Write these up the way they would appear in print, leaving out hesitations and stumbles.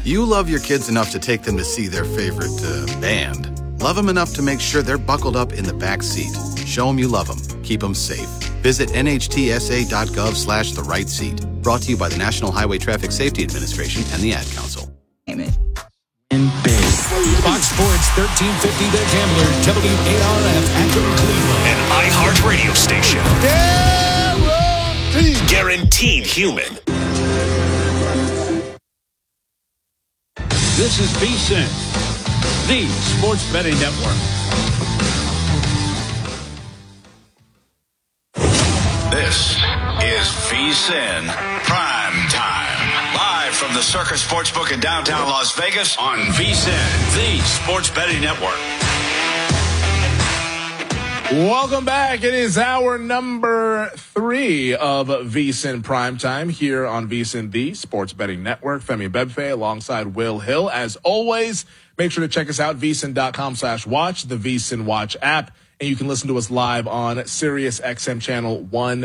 You love your kids enough to take them to see their favorite band. Love them enough to make sure they're buckled up in the back seat. Show them you love them. Keep them safe. Visit nhtsa.gov/the right seat. Brought to you by the National Highway Traffic Safety Administration and the Ad Council. Fox Sports 1350 The Gambler, WARF Akron, Cleveland. An iHeart radio station. Guaranteed human. This is VSiN, the Sports Betting Network. This is VSiN Prime Time. Live from the Circus Sportsbook in downtown Las Vegas On VSiN, the Sports Betting Network. Welcome back. It is hour number 3 of VSiN Primetime here on VSiN, the Sports Betting Network. Femi Bedfe alongside Will Hill. As always, make sure to check us out, vsin.com/watch, the VSiN Watch app, and you can listen to us live on Sirius XM channel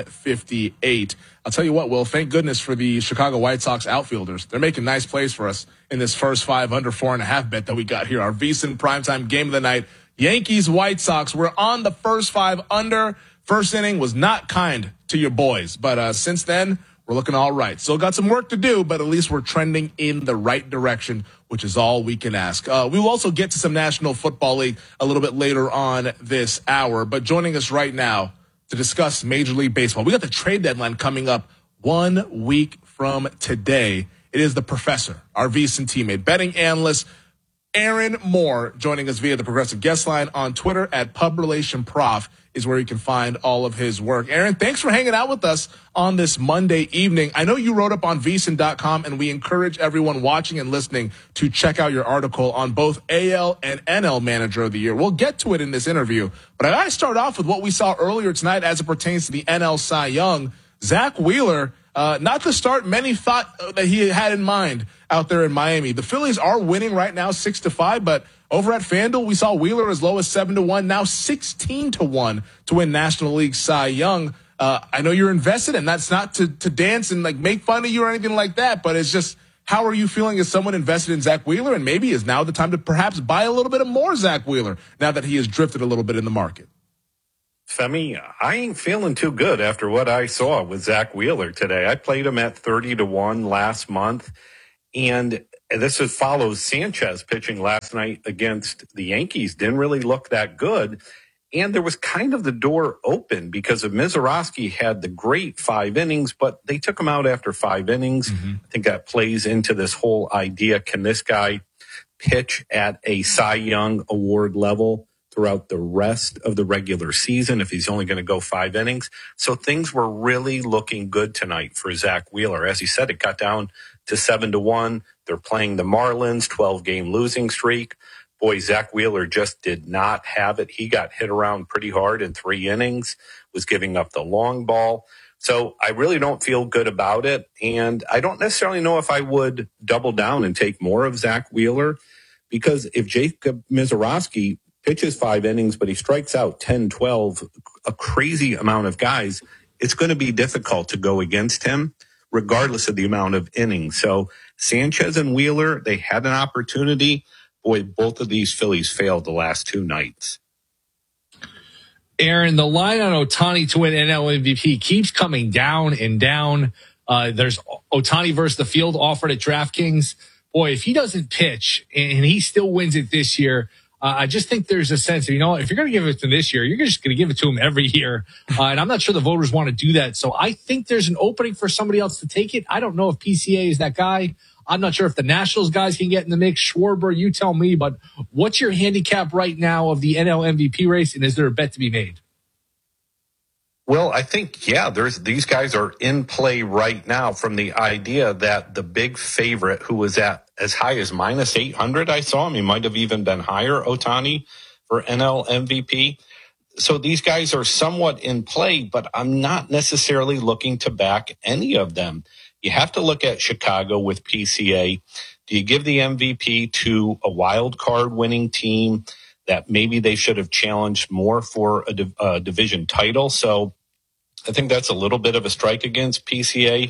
158. I'll tell you what, Will, thank goodness for the Chicago White Sox outfielders. They're making nice plays for us in this first 5 under 4.5 bet that we got here. Our VSiN Primetime game of the night. Yankees, White Sox. We're on the first 5 under. First inning was not kind to your boys, but since then, we're looking all right. Still got some work to do, but at least we're trending in the right direction, which is all we can ask. We will also get to some National Football League a little bit later on this hour, but joining us right now to discuss Major League Baseball. We got the trade deadline coming up 1 week from today. It is the professor, our VSiN teammate, betting analyst, Aaron Moore, joining us via the Progressive Guest Line on Twitter at PubRelationProf is where you can find all of his work. Aaron, thanks for hanging out with us on this Monday evening. I know you wrote up on VSiN.com, and we encourage everyone watching and listening to check out your article on both AL and NL Manager of the Year. We'll get to it in this interview, but I got to start off with what we saw earlier tonight as it pertains to the NL Cy Young. Zach Wheeler, not the start many thought that he had in mind out there in Miami. The Phillies are winning right now 6-5, but over at FanDuel, we saw Wheeler as low as 7-1, now 16-1 to win National League Cy Young. I know you're invested, and that's not to dance and like make fun of you or anything like that, but it's just, how are you feeling as someone invested in Zach Wheeler? And maybe is now the time to perhaps buy a little bit of more Zach Wheeler now that he has drifted a little bit in the market? Femi, I ain't feeling too good after what I saw with Zach Wheeler today. I played him at 30-1 last month, and this follows Sanchez pitching last night against the Yankees. Didn't really look that good, and there was kind of the door open because of Mizorowski had the great 5 innings, but they took him out after 5 innings. I think that plays into this whole idea. Can this guy pitch at a Cy Young Award level throughout the rest of the regular season if he's only going to go 5 innings? So things were really looking good tonight for Zach Wheeler. As he said, it got down to 7-1. They're playing the Marlins, 12-game losing streak. Boy, Zach Wheeler just did not have it. He got hit around pretty hard in 3 innings, was giving up the long ball. So I really don't feel good about it. And I don't necessarily know if I would double down and take more of Zach Wheeler, because if Jacob Mizorowski pitches 5 innings, but he strikes out 10, 12, a crazy amount of guys, it's going to be difficult to go against him, regardless of the amount of innings. So Sanchez and Wheeler, they had an opportunity. Boy, both of these Phillies failed the last 2 nights. Aaron, the line on Ohtani to win NL MVP keeps coming down and down. There's Ohtani versus the field offered at DraftKings. Boy, if he doesn't pitch and he still wins it this year, I just think there's a sense of, if you're going to give it to him this year, you're just going to give it to him every year. And I'm not sure the voters want to do that. So I think there's an opening for somebody else to take it. I don't know if PCA is that guy. I'm not sure if the Nationals guys can get in the mix. Schwarber, you tell me. But what's your handicap right now of the NL MVP race? And is there a bet to be made? Well, I think, these guys are in play right now from the idea that the big favorite who was at as high as minus 800, I saw him. He might have even been higher, Ohtani, for NL MVP. So these guys are somewhat in play, but I'm not necessarily looking to back any of them. You have to look at Chicago with PCA. Do you give the MVP to a wild card winning team that maybe they should have challenged more for a division title? So I think that's a little bit of a strike against PCA.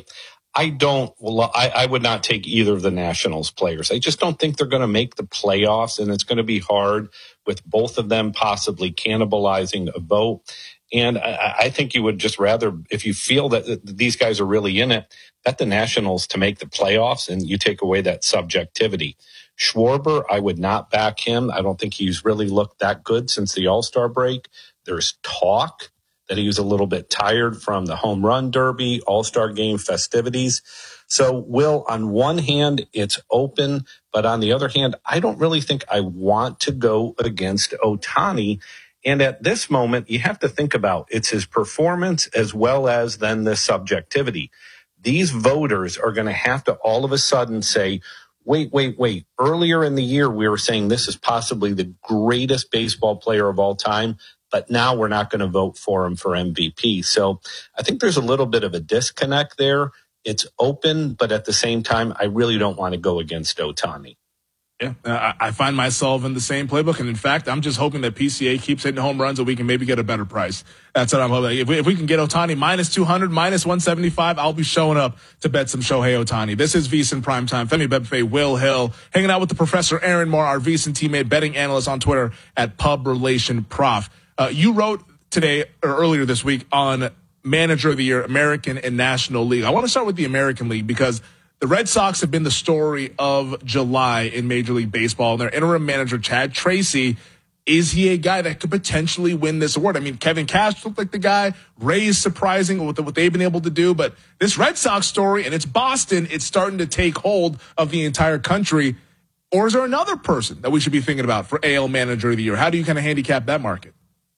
I would not take either of the Nationals players. I just don't think they're going to make the playoffs, and it's going to be hard with both of them possibly cannibalizing a vote. And I think you would just rather, if you feel that these guys are really in it, bet the Nationals to make the playoffs, and you take away that subjectivity. Schwarber, I would not back him. I don't think he's really looked that good since the All-Star break. There's talk that he was a little bit tired from the home run derby, All-Star game festivities. So, Will, on one hand, it's open, but on the other hand, I don't really think I want to go against Ohtani. And at this moment, you have to think about it's his performance as well as then the subjectivity. These voters are going to have to all of a sudden say, wait. Earlier in the year, we were saying this is possibly the greatest baseball player of all time, but now we're not going to vote for him for MVP. So I think there's a little bit of a disconnect there. It's open, but at the same time, I really don't want to go against Ohtani. Yeah, I find myself in the same playbook. And in fact, I'm just hoping that PCA keeps hitting home runs so we can maybe get a better price. That's what I'm hoping. If we can get Ohtani minus 200, minus 175, I'll be showing up to bet some Shohei Ohtani. This is VSiN Primetime. Femi Bebefe, Will Hill, hanging out with the Professor Aaron Moore, our VSiN teammate, betting analyst on Twitter at PubRelationProf. You wrote today or earlier this week on Manager of the Year, American and National League. I want to start with the American League because the Red Sox have been the story of July in Major League Baseball. And their interim manager, Chad Tracy, is he a guy that could potentially win this award? I mean, Kevin Cash looked like the guy. Ray is surprising with what they've been able to do. But this Red Sox story, and it's Boston, it's starting to take hold of the entire country. Or is there another person that we should be thinking about for AL Manager of the Year? How do you kind of handicap that market?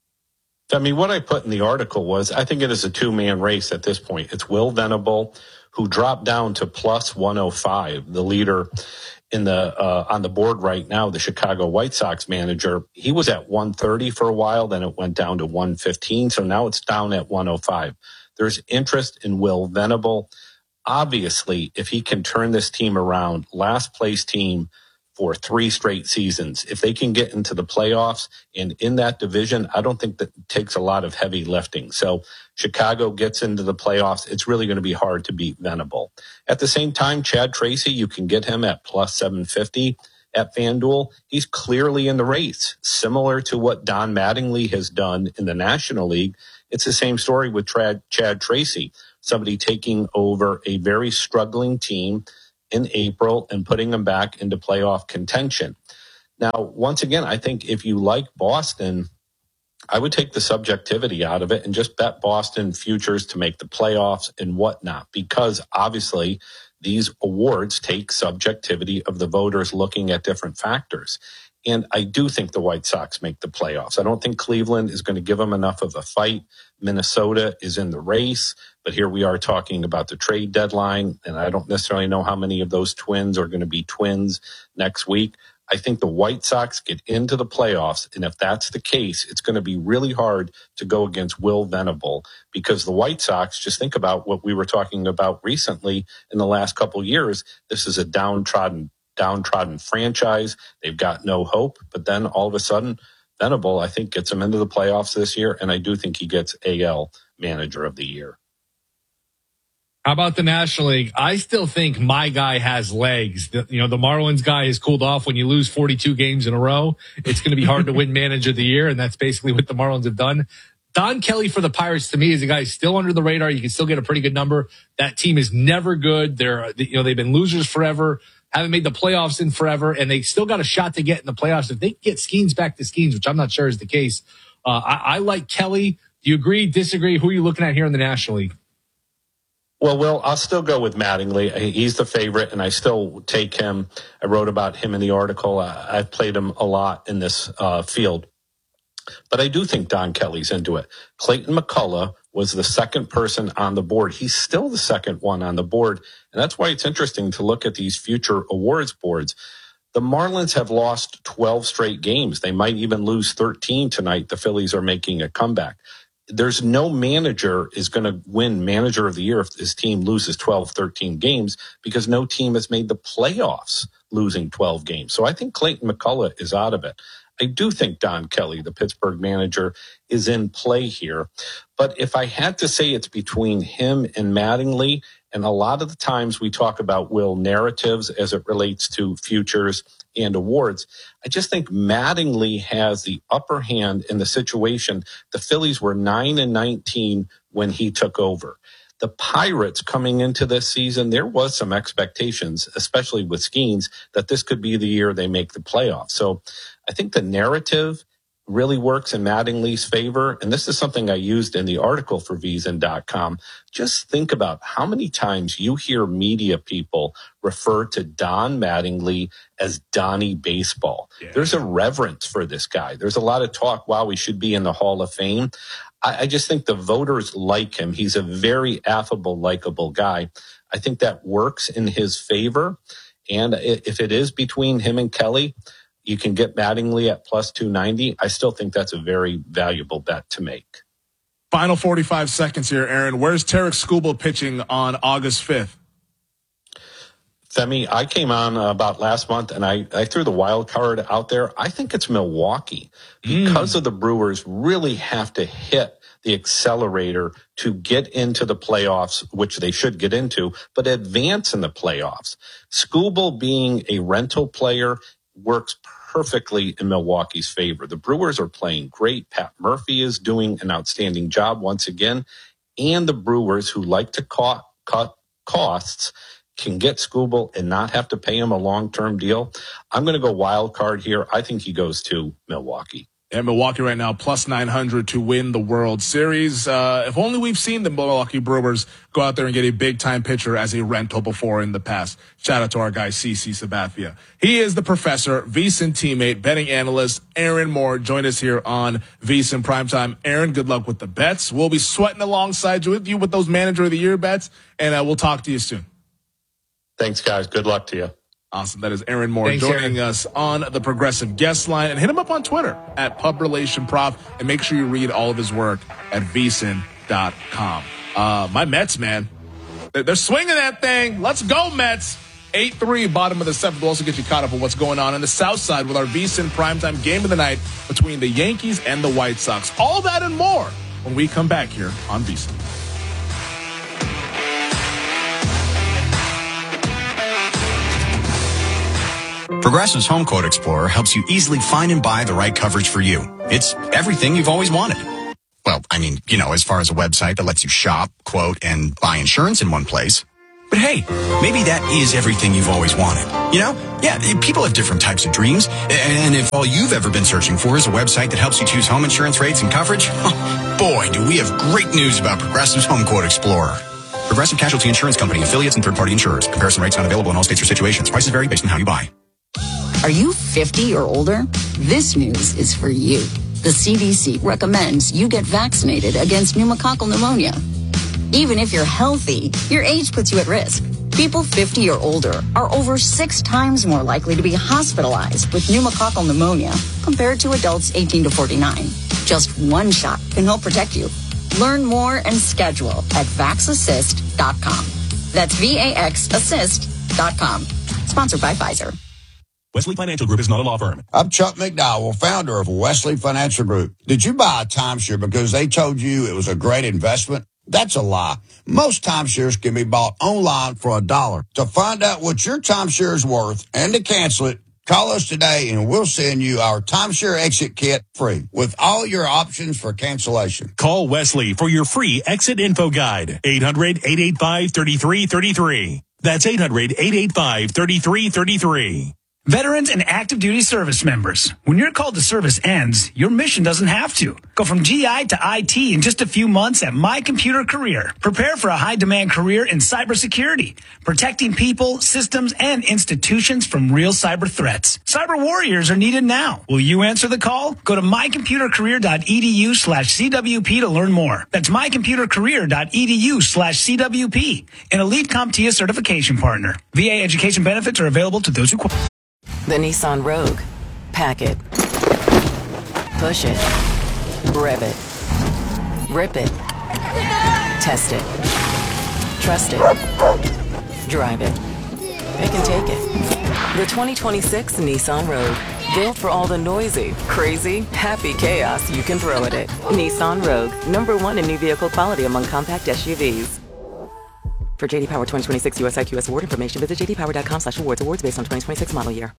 I mean, what I put in the article was I think it is a two-man race at this point. It's Will Venable, who dropped down to plus 105, the leader in the on the board right now, the Chicago White Sox manager. He was at 130 for a while, then it went down to 115, so now it's down at 105. There's interest in Will Venable. Obviously, if he can turn this team around, last place team for 3 straight seasons, if they can get into the playoffs and in that division, I don't think that takes a lot of heavy lifting. So Chicago gets into the playoffs. It's really going to be hard to beat Venable. At the same time, Chad Tracy, you can get him at plus 750 at FanDuel. He's clearly in the race, similar to what Don Mattingly has done in the National League. It's the same story with Chad Tracy, somebody taking over a very struggling team in April and putting them back into playoff contention. Now, once again, I think if you like Boston, I would take the subjectivity out of it and just bet Boston futures to make the playoffs and whatnot, because obviously these awards take subjectivity of the voters looking at different factors. And I do think the White Sox make the playoffs. I don't think Cleveland is going to give them enough of a fight. Minnesota is in the race, but here we are talking about the trade deadline, and I don't necessarily know how many of those Twins are going to be Twins next week. I think the White Sox get into the playoffs, and if that's the case, it's going to be really hard to go against Will Venable, because the White Sox, just think about what we were talking about recently in the last couple of years. This is a downtrodden franchise. They've got no hope, but then all of a sudden, Venable, I think, gets them into the playoffs this year, and I do think he gets AL Manager of the Year. How about the National League? I still think my guy has legs. The Marlins guy has cooled off. When you lose 42 games in a row, it's going to be hard to win Manager of the Year, and that's basically what the Marlins have done. Don Kelly for the Pirates, to me, is a guy still under the radar. You can still get a pretty good number. That team is never good. They've been losers forever, haven't made the playoffs in forever, and they still got a shot to get in the playoffs. If they get Skeens back to Skeens, which I'm not sure is the case, I like Kelly. Do you agree, disagree? Who are you looking at here in the National League? Well, Will, I'll still go with Mattingly. He's the favorite, and I still take him. I wrote about him in the article. I've played him a lot in this field. But I do think Don Kelly's into it. Clayton McCullough was the second person on the board. He's still the second one on the board, and that's why it's interesting to look at these future awards boards. The Marlins have lost 12 straight games. They might even lose 13 tonight. The Phillies are making a comeback. There's no manager is going to win Manager of the Year if his team loses 12, 13 games, because no team has made the playoffs losing 12 games. So I think Clayton McCullough is out of it. I do think Don Kelly, the Pittsburgh manager, is in play here. But if I had to say it's between him and Mattingly, And a lot of the times we talk about, Will, narratives as it relates to futures and awards. I just think Mattingly has the upper hand in the situation. The Phillies were 9-19 when he took over. The Pirates coming into this season, there was some expectations, especially with Skeens, that this could be the year they make the playoffs. So I think the narrative really works in Mattingly's favor. And this is something I used in the article for VSiN.com. Just think about how many times you hear media people refer to Don Mattingly as Donnie Baseball. Yeah. There's a reverence for this guy. There's a lot of talk, wow, he should be in the Hall of Fame. I just think the voters like him. He's a very affable, likable guy. I think that works in his favor. And if it is between him and Kelly, you can get Mattingly at plus 290. I still think that's a very valuable bet to make. Final 45 seconds here, Aaron. Where's Tarik Skubal pitching on August 5th? Femi, I came on about last month, and I threw the wild card out there. I think it's Milwaukee because of the Brewers really have to hit the accelerator to get into the playoffs, which they should get into, but advance in the playoffs. Skubal being a rental player works perfectly in Milwaukee's favor. The Brewers are playing great. Pat Murphy is doing an outstanding job once again. And the Brewers, who like to cut costs, can get Skubal and not have to pay him a long-term deal. I'm going to go wild card here. I think he goes to Milwaukee. And Milwaukee right now, plus 900 to win the World Series. If only we've seen the Milwaukee Brewers go out there and get a big-time pitcher as a rental before in the past. Shout out to our guy, CC Sabathia. He is the professor, VSiN teammate, betting analyst, Aaron Moore. Join us here on VSiN Primetime. Aaron, good luck with the bets. We'll be sweating alongside you with those Manager of the Year bets, and we'll talk to you soon. Thanks, guys. Good luck to you. Awesome. That is Aaron Moore joining us on the Progressive Guest Line. And hit him up on Twitter at PubRelationProf. And make sure you read all of his work at VSiN.com. My Mets, man. They're swinging that thing. Let's go, Mets. 8-3, bottom of the seventh. We'll also get you caught up on what's going on the South Side with our VSiN Primetime game of the night between the Yankees and the White Sox. All that and more when we come back here on VSiN. Progressive's Home Quote Explorer helps you easily find and buy the right coverage for you. It's everything you've always wanted. Well, I mean, as far as a website that lets you shop, quote, and buy insurance in one place. But hey, maybe that is everything you've always wanted. Yeah, people have different types of dreams. And if all you've ever been searching for is a website that helps you choose home insurance rates and coverage, boy, do we have great news about Progressive's Home Quote Explorer. Progressive Casualty Insurance Company, affiliates, and third-party insurers. Comparison rates not available in all states or situations. Prices vary based on how you buy. Are you 50 or older? This news is for you. The CDC recommends you get vaccinated against pneumococcal pneumonia. Even if you're healthy, your age puts you at risk. People 50 or older are over 6 times more likely to be hospitalized with pneumococcal pneumonia compared to adults 18 to 49. Just one shot can help protect you. Learn more and schedule at VaxAssist.com. That's VaxAssist.com. Sponsored by Pfizer. Wesley Financial Group is not a law firm. I'm Chuck McDowell, founder of Wesley Financial Group. Did you buy a timeshare because they told you it was a great investment? That's a lie. Most timeshares can be bought online for $1. To find out what your timeshare is worth and to cancel it, call us today and we'll send you our timeshare exit kit free with all your options for cancellation. Call Wesley for your free exit info guide. 800-885-3333. That's 800-885-3333. Veterans and active duty service members, when your call to service ends, your mission doesn't have to. Go from GI to IT in just a few months at My Computer Career. Prepare for a high-demand career in cybersecurity, protecting people, systems, and institutions from real cyber threats. Cyber warriors are needed now. Will you answer the call? Go to mycomputercareer.edu/CWP to learn more. That's mycomputercareer.edu/CWP, an elite CompTIA certification partner. VA education benefits are available to those who qualify. The Nissan Rogue. Pack it. Push it. Rev it. Rip it. Test it. Trust it. Drive it. It can take it. The 2026 Nissan Rogue. Built for all the noisy, crazy, happy chaos you can throw at it. Nissan Rogue. #1 in new vehicle quality among compact SUVs. For JD Power 2026 US IQS award information, visit jdpower.com/awards. Awards based on 2026 model year.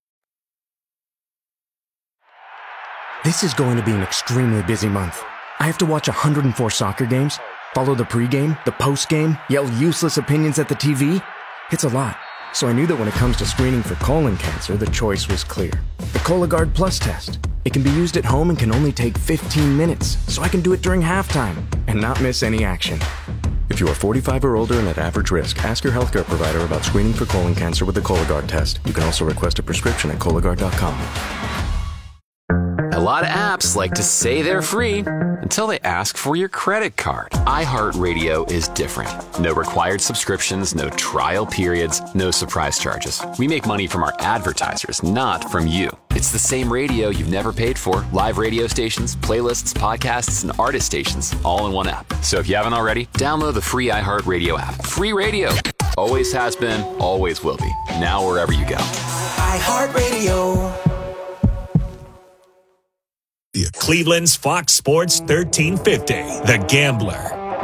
This is going to be an extremely busy month. I have to watch 104 soccer games, follow the pregame, the postgame, yell useless opinions at the TV. It's a lot. So I knew that when it comes to screening for colon cancer, the choice was clear. The Cologuard Plus test. It can be used at home and can only take 15 minutes, so I can do it during halftime and not miss any action. If you are 45 or older and at average risk, ask your healthcare provider about screening for colon cancer with the Cologuard test. You can also request a prescription at Cologuard.com. A lot of apps like to say they're free until they ask for your credit card. iHeartRadio is different. No required subscriptions, no trial periods, no surprise charges. We make money from our advertisers, not from you. It's the same radio you've never paid for. Live radio stations, playlists, podcasts, and artist stations, all in one app. So if you haven't already, download the free iHeartRadio app. Free radio. Always has been, always will be. Now wherever you go. iHeartRadio. Cleveland's Fox Sports 1350, The Gambler.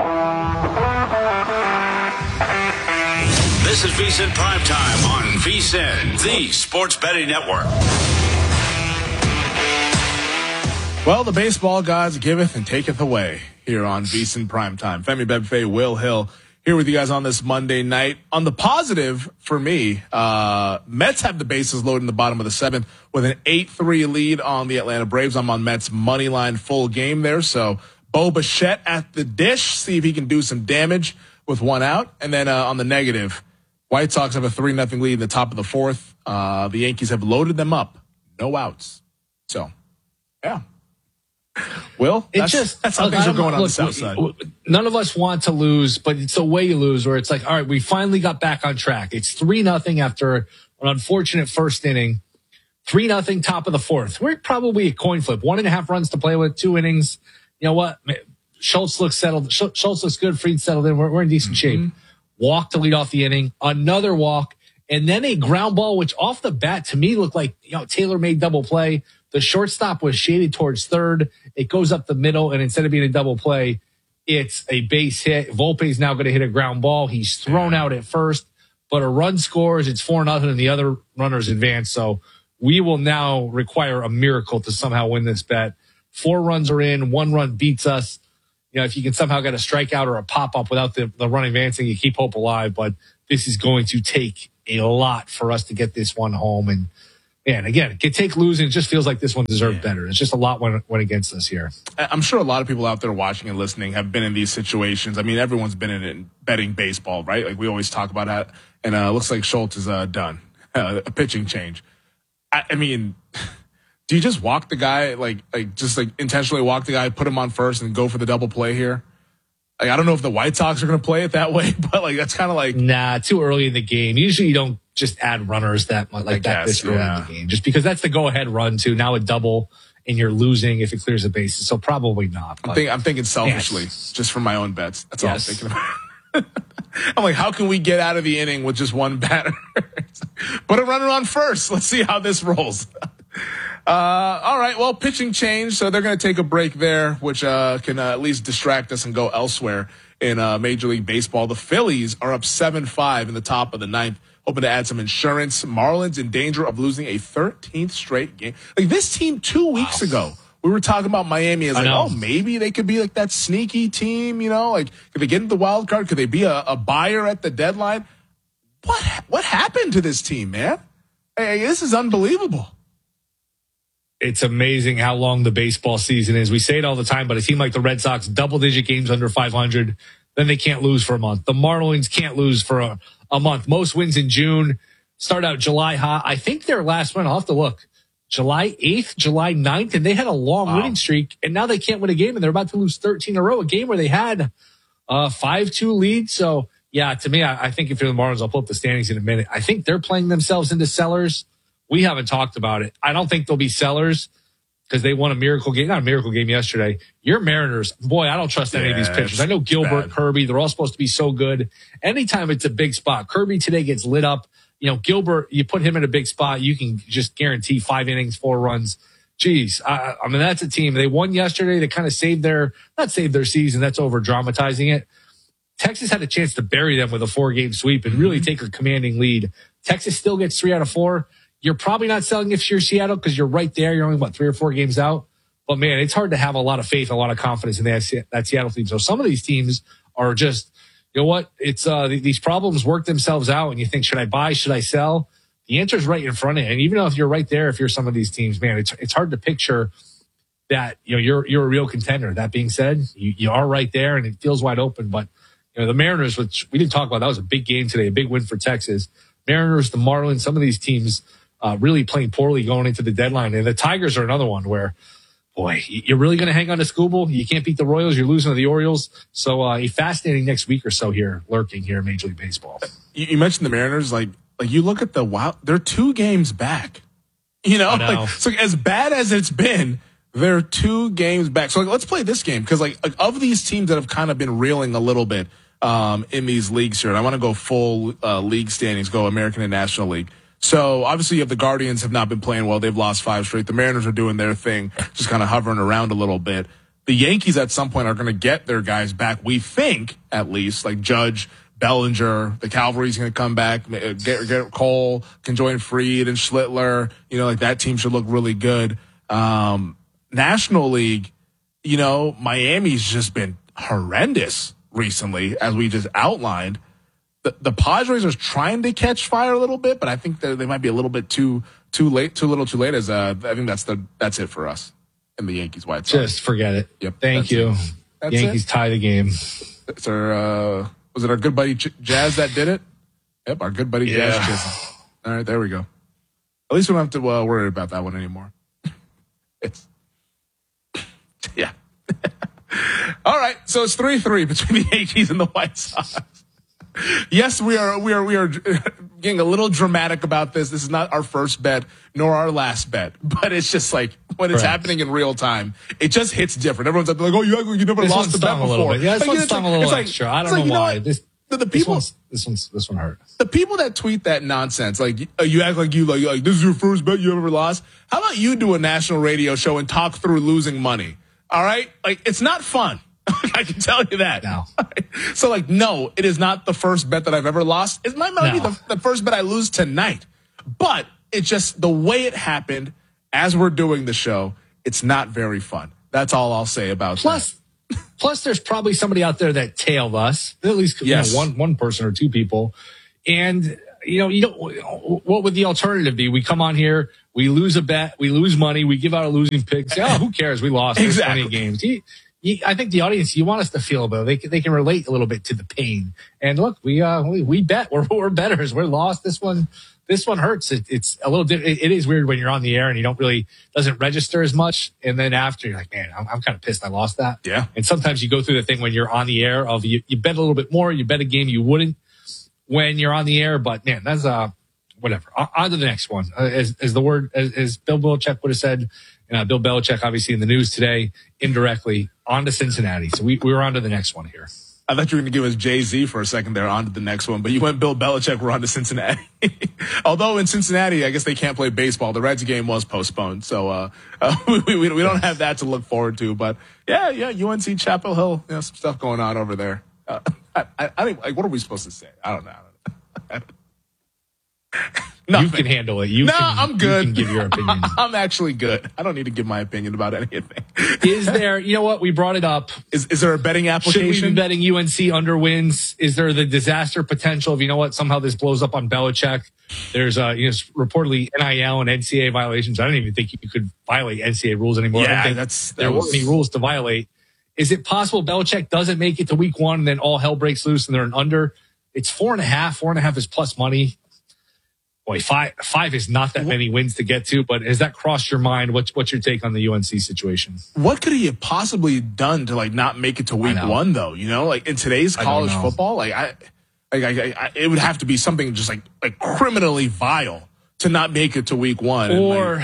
This is VSiN Primetime on VSiN, the Sports Betting Network. Well, the baseball gods giveth and taketh away here on VSiN Primetime. Femi Bebfe, Will Hill, here with you guys on this Monday night. On the positive for me, Mets have the bases loaded in the bottom of the seventh with an 8-3 lead on the Atlanta Braves. I'm on Mets money line full game there. So Bo Bichette at the dish, see if he can do some damage with one out. And then on the negative, White Sox have a 3-0 lead in the top of the fourth. The Yankees have loaded them up. No outs. So, yeah. Will, that's how things are going on the south side. None of us want to lose, but it's the way you lose where it's like, all right, we finally got back on track. It's 3-0 after an unfortunate first inning. 3-0 top of the fourth. We're probably a coin flip. 1.5 runs to play with, 2 innings. You know what? Schultz looks settled. Schultz looks good. Fried settled in. We're in decent shape. Walk to lead off the inning. Another walk. And then a ground ball, which off the bat to me looked like, tailor-made double play. The shortstop was shaded towards third. It goes up the middle, and instead of being a double play, it's a base hit. Volpe's now going to hit a ground ball. He's thrown out at first, but a run scores. It's 4-0, and the other runners advance. So we will now require a miracle to somehow win this bet. 4 runs are in. 1 run beats us. If you can somehow get a strikeout or a pop-up without the run advancing, you keep hope alive. But this is going to take a lot for us to get this one home. And again, it can take losing. It just feels like this one deserved better. It's just a lot went against us here. I'm sure a lot of people out there watching and listening have been in these situations. I mean, everyone's been in it betting baseball, right? Like we always talk about that. And it looks like Schultz is done. A pitching change. I mean, do you just walk the guy, like intentionally walk the guy, put him on first and go for the double play here? Like, I don't know if the White Sox are going to play it that way, but that's kind of like. Nah, too early in the game. Usually you don't just add runners this early in the game, just because that's the go-ahead run to now a double and you're losing if it clears the bases. So probably not. I'm thinking selfishly, just for my own bets. That's all I'm thinking about. I'm like, how can we get out of the inning with just one batter? Put a runner on first. Let's see how this rolls. All right. Well, pitching change. So they're going to take a break there, which can at least distract us and go elsewhere in Major League Baseball. The Phillies are up 7-5 in the top of the ninth, hoping to add some insurance. Marlins in danger of losing a 13th straight game. Like this team 2 weeks ago, we were talking about Miami as maybe they could be like that sneaky team, could they get into the wild card? Could they be a buyer at the deadline? What happened to this team, man? Hey, this is unbelievable. It's amazing how long the baseball season is. We say it all the time, but a team like the Red Sox, double-digit games under 500, then they can't lose for a month. The Marlins can't lose for a month. Most wins in June, start out July hot. I think their last win, I'll have to look, July 8th, July 9th, and they had a long winning streak, and now they can't win a game, and they're about to lose 13 in a row, a game where they had a 5-2 lead. So, yeah, to me, I think if you're the Marlins, I'll pull up the standings in a minute. I think they're playing themselves into sellers. We haven't talked about it. I don't think they'll be sellers because they won a miracle game. Not a miracle game yesterday. Your Mariners, boy, I don't trust any of these pitchers. I know Gilbert, Kirby, they're all supposed to be so good. Anytime it's a big spot, Kirby today gets lit up. Gilbert, you put him in a big spot, you can just guarantee 5 innings, 4 runs. Jeez, I mean, that's a team. They won yesterday. They kind of not saved their season. That's over dramatizing it. Texas had a chance to bury them with a 4-game sweep and really take a commanding lead. Texas still gets 3 out of 4. You're probably not selling if you're Seattle because you're right there. You're only, 3 or 4 games out. But, man, it's hard to have a lot of faith, a lot of confidence in that Seattle team. So some of these teams are just, you know what? It's these problems work themselves out, and you think, should I buy? Should I sell? The answer is right in front of you. And even if you're right there, if you're some of these teams, man, it's hard to picture that you're a real contender. That being said, you are right there, and it feels wide open. But the Mariners, which we didn't talk about, that was a big game today, a big win for Texas. Mariners, the Marlins, some of these teams really playing poorly going into the deadline. And the Tigers are another one where, boy, you're really going to hang on to Skubal. You can't beat the Royals. You're losing to the Orioles. So a fascinating next week or so here, lurking here in Major League Baseball. You mentioned the Mariners, like you look at the Wild, they're 2 games back. So as bad as it's been, they're 2 games back. So let's play this game because of these teams that have kind of been reeling a little bit in these leagues here, and I want to go full league standings, go American and National League. So obviously you have the Guardians have not been playing well. They've lost 5 straight. The Mariners are doing their thing, just kind of hovering around a little bit. The Yankees at some point are going to get their guys back. We think, at least, like Judge, Bellinger, the Cavalry's going to come back. Garrett Cole can join Fried and Schlittler. That team should look really good. National League, Miami's just been horrendous recently, as we just outlined. The Padres are trying to catch fire a little bit, but I think that they might be a little bit too late. As I think that's it for us in the Yankees White Sox. Just forget it. Yep. Thank you. Yankees tie the game. It's was it our good buddy Jazz that did it? Yep, our good buddy Jazz Chisholm. All right, there we go. At least we don't have to worry about that one anymore. Yeah. All right, so it's 3-3 between the Yankees and the White Sox. Yes, we are getting a little dramatic about this. This is not our first bet nor our last bet, but it's just like when it's happening in real time, it just hits different. Everyone's like, "Oh, you never lost the bet before." Yeah, this one stung a little extra. I don't know why. This one hurt. The people that tweet that nonsense, like you act like like this is your first bet you ever lost. How about you do a national radio show and talk through losing money? All right, it's not fun. I can tell you that. No. So, no, it is not the first bet that I've ever lost. It might not be the first bet I lose tonight. But it's just the way it happened as we're doing the show, it's not very fun. That's all I'll say about that. Plus, there's probably somebody out there that tailed us, at least one person or 2 people. And, what would the alternative be? We come on here, we lose a bet, we lose money, we give out a losing pick. Say, who cares? We lost. Exactly. 20 games. I think the audience, you want us to feel about it. They can relate a little bit to the pain. And look, we bet. We're bettors. We're lost. This one hurts. It's a little different. It is weird when you're on the air and you doesn't register as much. And then after you're like, man, I'm kind of pissed I lost that. Yeah. And sometimes you go through the thing when you're on the air of you bet a little bit more. You bet a game you wouldn't when you're on the air. But man, that's whatever. On to the next one. As Bill Belichick would have said, Bill Belichick obviously in the news today, indirectly, on to Cincinnati. So we were on to the next one here. I thought you were going to give us Jay-Z for a second there, on to the next one, but you went Bill Belichick, we're on to Cincinnati. Although in Cincinnati, I guess they can't play baseball. The Reds game was postponed, so we don't have that to look forward to. But yeah, UNC Chapel Hill, some stuff going on over there. I think, what are we supposed to say? I don't know. You can handle it. I'm good. You can give your opinion. I'm actually good. I don't need to give my opinion about anything. Is there, what? We brought it up. Is there a betting application? Should we be betting UNC under wins? Is there the disaster potential of, somehow this blows up on Belichick? There's, reportedly NIL and NCAA violations. I don't even think you could violate NCAA rules anymore. Yeah, I don't think there weren't any rules to violate. Is it possible Belichick doesn't make it to week 1 and then all hell breaks loose and they're an under? It's 4.5. 4.5 is plus money. Boy, five is not that many wins to get to, but has that crossed your mind? What's your take on the UNC situation? What could he have possibly done to not make it to week 1 though? In today's college football, it would have to be something just like criminally vile to not make it to week 1.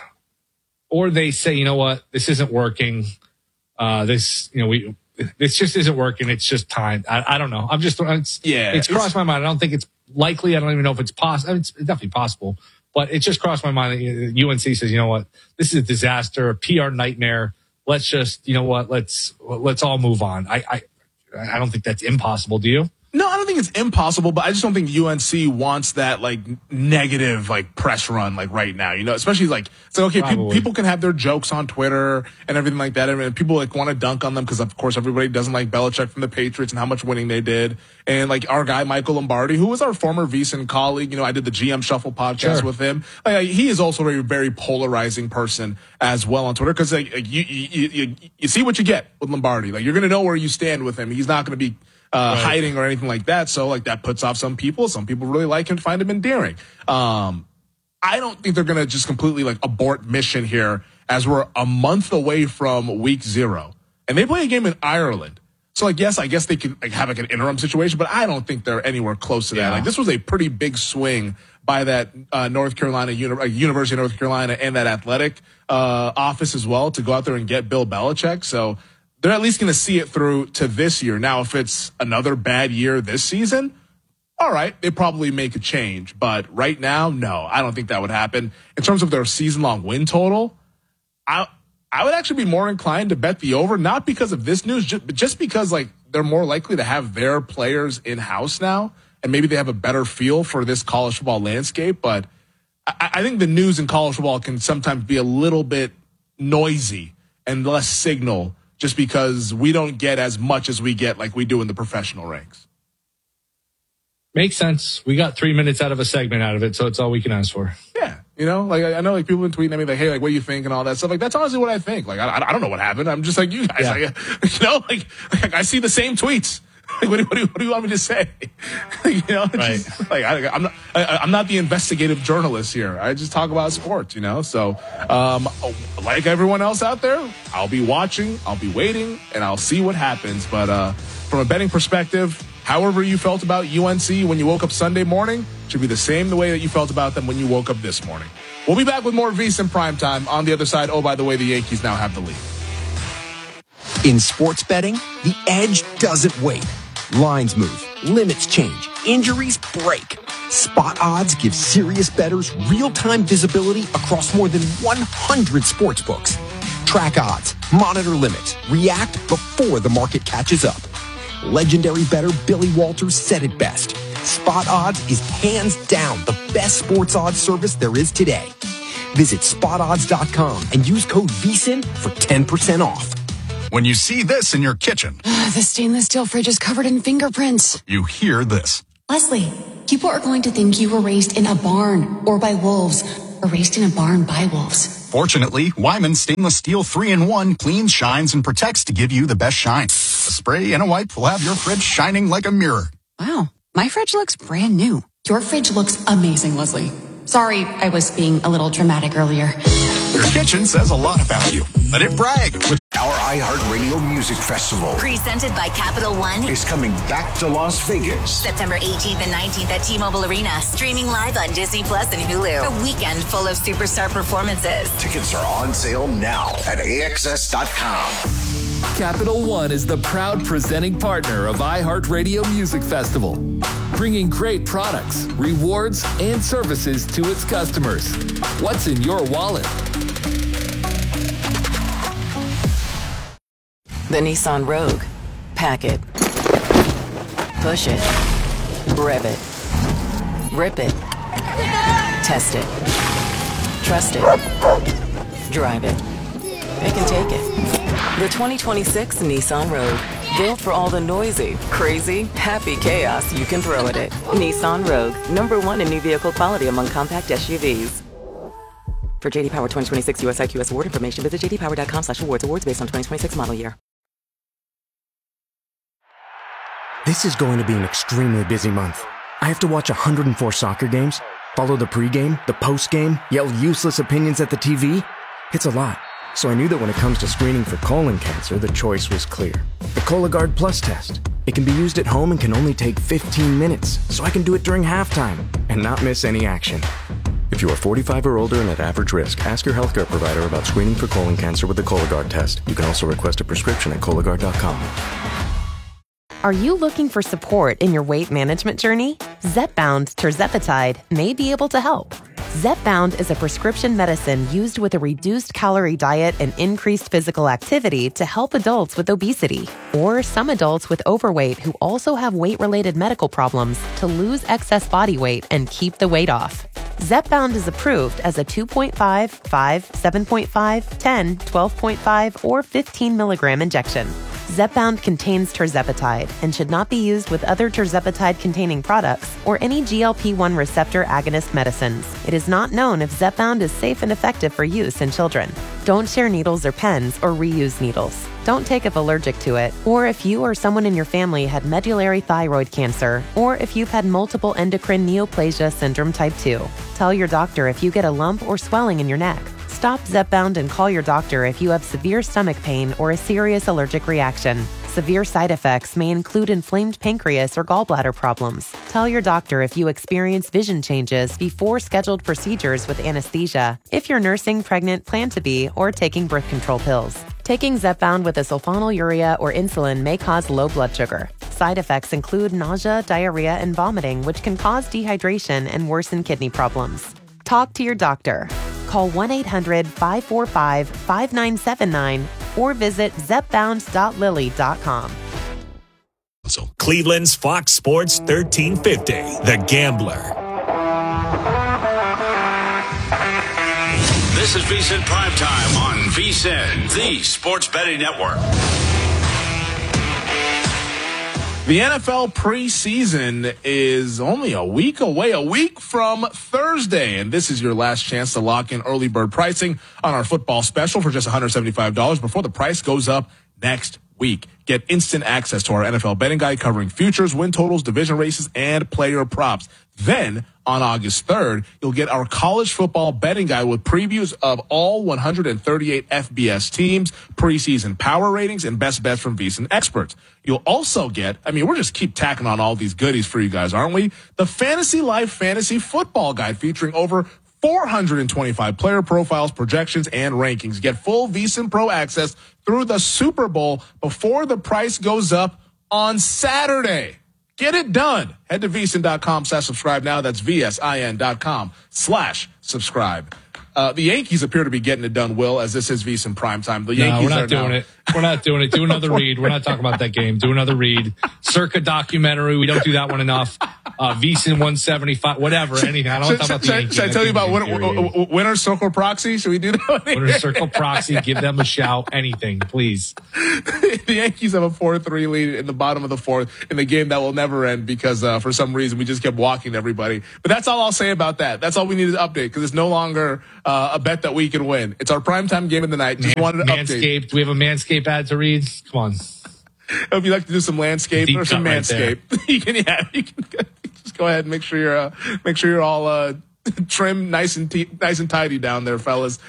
Or they say, you know what, this isn't working. This just isn't working. It's just time. I don't know. It's crossed my mind. I don't think it's likely. I don't even know if it's possible. It's definitely possible, but it just crossed my mind that UNC says, you know what, this is a disaster, a PR nightmare. Let's just, let's all move on. I don't think that's impossible. Do you? No, I don't think it's impossible, but I just don't think UNC wants that like negative like press run like right now. You know, especially like it's like okay, people can have their jokes on Twitter and everything like that, and people like want to dunk on them because of course everybody doesn't like Belichick from the Patriots and how much winning they did. And like our guy Michael Lombardi, who was our former VSiN colleague, you know, I did the GM Shuffle podcast with him. Like, he is also a very, very polarizing person as well on Twitter because like you see what you get with Lombardi. Like you're gonna know where you stand with him. He's not gonna be hiding or anything like that. So like that puts off some people. Some people really like him, find him endearing. I don't think they're going to just completely like abort mission here as we're a month away from week 0 and they play a game in Ireland. So like, yes, I guess they can like have like an interim situation, but I don't think they're anywhere close to that. Like this was a pretty big swing by that North Carolina University of North Carolina and that athletic office as well to go out there and get Bill Belichick. So they're at least going to see it through to this year. Now, if it's another bad year this season, all right, they probably make a change. But right now, no, I don't think that would happen. In terms of their season-long win total, I would actually be more inclined to bet the over, not because of this news, but just because like they're more likely to have their players in-house now, and maybe they have a better feel for this college football landscape. But I think the news in college football can sometimes be a little bit noisy and less signal just because we don't get as much as we get like we do in the professional ranks. Makes sense. We got 3 minutes out of a segment out of it, so it's all we can ask for. Yeah. You know, like I know like people have been tweeting at me like, hey, like what do you think and all that stuff. Like that's honestly what I think. Like I don't know what happened. I'm just like you guys. Like, you know, like I see the same tweets. Like, what do you want me to say? You know, just, like I'm not the investigative journalist here. I just talk about sports, you know. So, like everyone else out there, I'll be watching, I'll be waiting, and I'll see what happens. But from a betting perspective, however you felt about UNC when you woke up Sunday morning should be the same the way that you felt about them when you woke up this morning. We'll be back with more VSiN Primetime on the other side. Oh, by the way, the Yankees now have the lead. In sports betting, the edge doesn't wait. Lines move, limits change, injuries break. Spot Odds gives serious bettors real-time visibility across more than 100 sports books. Track odds, monitor limits, react before the market catches up. Legendary bettor Billy Walters said it best. Spot Odds is hands down the best sports odds service there is today. Visit spotodds.com and use code VSiN for 10% off. When you see this in your kitchen, The stainless steel fridge is covered in fingerprints. you hear this. Leslie, people are going to think you were raised in a barn or by wolves or raised in a barn by wolves. Fortunately, Wyman Stainless Steel 3-in-1 cleans, shines, and protects to give you the best shine. A spray and a wipe will have your fridge shining like a mirror. Wow, my fridge looks brand new. Your fridge looks amazing, Leslie. Sorry, I was being a little dramatic earlier. Your kitchen says a lot about you. Let it brag with our iHeartRadio Music Festival. Presented by Capital One. Is coming back to Las Vegas. September 18th and 19th at T-Mobile Arena. Streaming live on Disney Plus and Hulu. A weekend full of superstar performances. Tickets are on sale now at AXS.com. Capital One is the proud presenting partner of iHeartRadio Music Festival, bringing great products, rewards, and services to its customers. What's in your wallet? The Nissan Rogue. Pack it. Push it. Rev it. Rip it. Test it. Trust it. Drive it. It can take it. The 2026 Nissan Rogue. Built for all the noisy, crazy, happy chaos you can throw at it. Nissan Rogue. #1 in new vehicle quality among compact SUVs. For JD Power 2026 US IQS award information, visit jdpower.com/awards. Awards based on 2026 model year. This is going to be an extremely busy month. I have to watch 104 soccer games, follow the pregame, the postgame, yell useless opinions at the TV. It's a lot. So I knew that when it comes to screening for colon cancer, the choice was clear. The Cologuard Plus test. It can be used at home and can only take 15 minutes, so I can do it during halftime and not miss any action. If you are 45 or older and at average risk, ask your healthcare provider about screening for colon cancer with the Cologuard test. You can also request a prescription at Cologuard.com. Are you looking for support in your weight management journey? Zepbound tirzepatide may be able to help. Zepbound is a prescription medicine used with a reduced calorie diet and increased physical activity to help adults with obesity, or some adults with overweight who also have weight-related medical problems to lose excess body weight and keep the weight off. Zepbound is approved as a 2.5, 5, 7.5, 10, 12.5, or 15 milligram injection. Zepbound contains tirzepatide and should not be used with other tirzepatide-containing products or any GLP-1 receptor agonist medicines. It is not known if Zepbound is safe and effective for use in children. Don't share needles or pens or reuse needles. Don't take if allergic to it, or if you or someone in your family had medullary thyroid cancer, or if you've had multiple endocrine neoplasia syndrome type 2. Tell your doctor if you get a lump or swelling in your neck. Stop Zepbound and call your doctor if you have severe stomach pain or a serious allergic reaction. Severe side effects may include inflamed pancreas or gallbladder problems. Tell your doctor if you experience vision changes before scheduled procedures with anesthesia, if you're nursing, pregnant, plan to be, or taking birth control pills. Taking Zepbound with a sulfonylurea or insulin may cause low blood sugar. Side effects include nausea, diarrhea, and vomiting, which can cause dehydration and worsen kidney problems. Talk to your doctor. Call 1-800-545-5979 or visit zepbound.lilly.com. Cleveland's Fox Sports 1350, The Gambler. This is VSiN Primetime on VSiN, the Sports Betting Network. The NFL preseason is only a week away, a week from Thursday. And this is your last chance to lock in early bird pricing on our football special for just $175 before the price goes up next week. Get instant access to our NFL betting guide covering futures, win totals, division races, and player props. Then, on August 3rd, you'll get our college football betting guide with previews of all 138 FBS teams, preseason power ratings, and best bets from VSiN experts. You'll also get, we're just keep tacking on all these goodies for you guys, aren't we? The Fantasy Life Fantasy Football Guide featuring over 425 player profiles, projections, and rankings. Get full VSiN Pro access through the Super Bowl before the price goes up on Saturday. Get it done. Head to VSiN.com/subscribe now. That's VSIN.com/subscribe. The Yankees appear to be getting it done, Will, as this is VSiN Primetime. The Yankees we're not doing it. We're not doing it. Do another read. We're not talking about that game. Do another read. Circa documentary. We don't do that one enough. VSiN 175, whatever, anything. I don't want to talk about the Yankees. Should I tell you about Winner's Circle Proxy? Should we do that? Winner's Circle Proxy. Give them a shout. Anything, please. The Yankees have a 4-3 lead in the bottom of the fourth in the game that will never end because for some reason we just kept walking everybody. But that's all I'll say about that. That's all we need to update because it's no longer a bet that we can win. It's our primetime game of the night. Just wanted to update. Do we have a Manscaped ad to read? Come on. If you'd like to do some landscape or some Manscaped, you can just go ahead and make sure you're all trim, nice and tidy down there, fellas.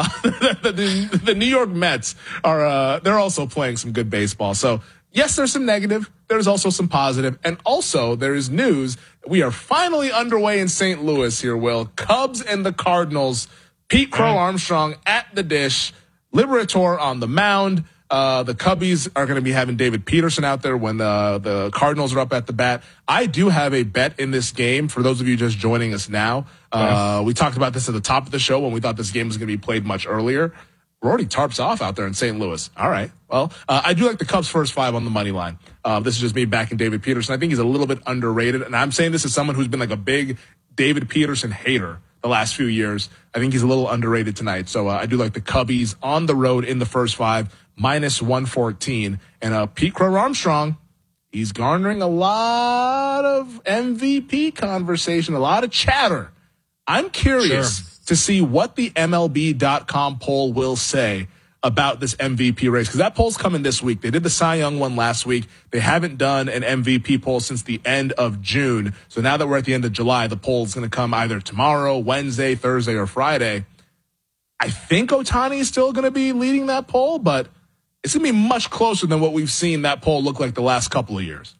The New York Mets are they're also playing some good baseball. So yes, there's some negative. There's also some positive, and also there is news. We are finally underway in St. Louis here, Will. Cubs and the Cardinals. Pete Crow Armstrong at the dish. Liberator on the mound. The Cubbies are going to be having David Peterson out there when the Cardinals are up at the bat. I do have a bet in this game for those of you just joining us now. We talked about this at the top of the show when we thought this game was going to be played much earlier. Rory Tarp's off out there in St. Louis. All right. Well, I do like the Cubs first 5 on the money line. This is just me backing David Peterson. I think he's a little bit underrated. And I'm saying this as someone who's been like a big David Peterson hater the last few years. I think he's a little underrated tonight. So I do like the Cubbies on the road in the first 5. -114. And Pete Crow Armstrong, he's garnering a lot of MVP conversation, a lot of chatter. I'm curious to see what the MLB.com poll will say about this MVP race, because that poll's coming this week. They did the Cy Young one last week. They haven't done an MVP poll since the end of June. So now that we're at the end of July, the poll's going to come either tomorrow, Wednesday, Thursday, or Friday. I think Ohtani is still going to be leading that poll, but it's going to be much closer than what we've seen that poll look like the last couple of years.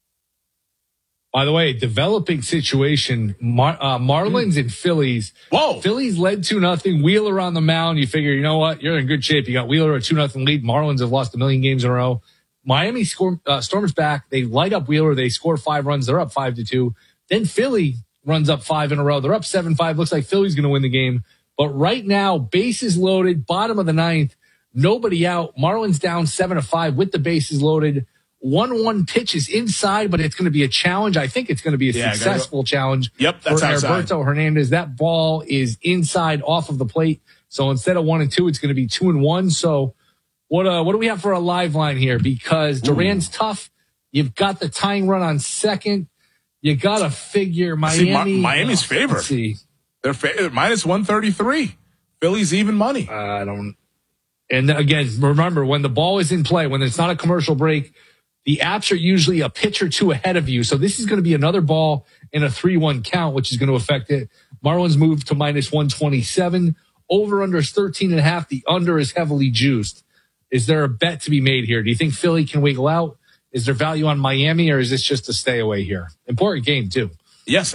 By the way, developing situation, Marlins and Phillies. Whoa. Phillies led 2-0. Wheeler on the mound. You figure, you know what? You're in good shape. You got Wheeler a 2-0 lead. Marlins have lost 1 million games in a row. Miami Stormers back. They light up Wheeler. They score 5 runs. They're up 5-2. Then Philly runs up 5 in a row. They're up 7-5. Looks like Philly's going to win the game. But right now, bases loaded, bottom of the 9th, nobody out. Marlins down 7-5 with the bases loaded. 1-1 pitch is inside, but it's going to be a challenge. I think it's going to be a successful challenge. Yep, that's for outside. Alberto Hernandez. That ball is inside off of the plate. So instead of 1-2, it's going to be 2-1. So what do we have for a live line here? Because Duran's tough. You've got the tying run on second. You got to figure Miami. Miami's favored. Let's see. They're minus 133. Philly's even money. And again, remember, when the ball is in play, when it's not a commercial break, the apps are usually a pitch or two ahead of you. So this is going to be another ball in a 3-1 count, which is going to affect it. Marlins move to minus 127. Over under is 13.5. The under is heavily juiced. Is there a bet to be made here? Do you think Philly can wiggle out? Is there value on Miami, or is this just a stay away here? Important game, too. Yes,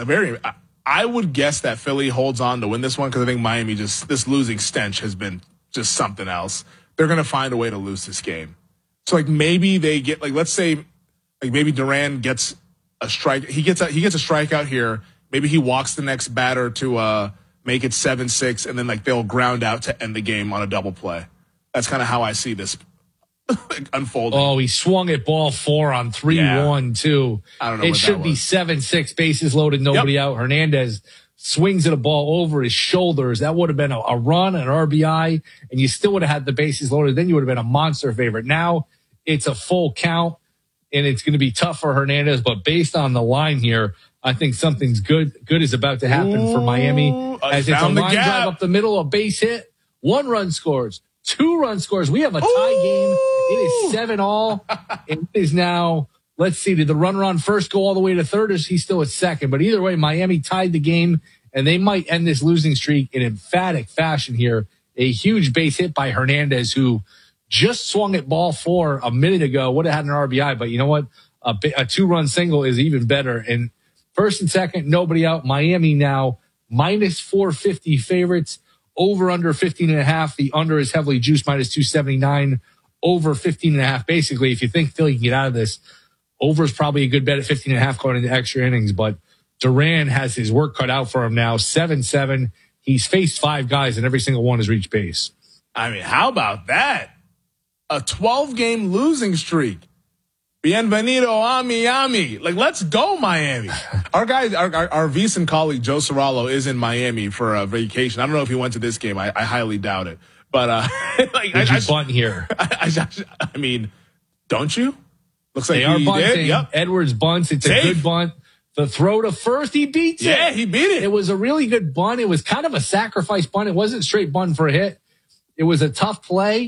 I would guess that Philly holds on to win this one because I think Miami this losing stench has been just something else. They're going to find a way to lose this game. So maybe they get let's say maybe Duran gets a strike. He gets a strikeout here. Maybe he walks the next batter to make it 7-6, and then they'll ground out to end the game on a double play. That's kind of how I see this unfolding. Oh, he swung at ball 4 on 3-1 too. I don't know. It should be 7-6, bases loaded, nobody out. Hernandez swings at a ball over his shoulders. That would have been a run, an RBI, and you still would have had the bases loaded. Then you would have been a monster favorite. Now it's a full count, and it's going to be tough for Hernandez. But based on the line here, I think something's good is about to happen for Miami. As it's a line drive up the middle, a base hit, 1 run scores, 2 run scores. We have a tie game. It is 7-all. And it is now, let's see, did the runner on first go all the way to third, or is he still at second? But either way, Miami tied the game, and they might end this losing streak in emphatic fashion here. A huge base hit by Hernandez, who just swung at ball 4 a minute ago. Would have had an RBI, but you know what? A 2-run single is even better. And first and second, nobody out. Miami now minus 450 favorites. Over under 15.5. The under is heavily juiced, minus 279. Over 15.5. Basically, if you think Philly can get out of this, over is probably a good bet at 15.5 going into extra innings. But Duran has his work cut out for him now. 7-7. He's faced 5 guys, and every single one has reached base. I mean, how about that? A 12-game losing streak. Bienvenido a Miami. Let's go, Miami. Our guy, our VSiN colleague, Joe Serralo, is in Miami for a vacation. I don't know if he went to this game. I highly doubt it. But, Did you bunt here? I mean, don't you? Looks like they are bunting. Did. Yep. Edwards bunts. It's a good bunt. The throw to first, he beats it. Yeah, he beat it. It was a really good bunt. It was kind of a sacrifice bunt. It wasn't straight bunt for a hit. It was a tough play.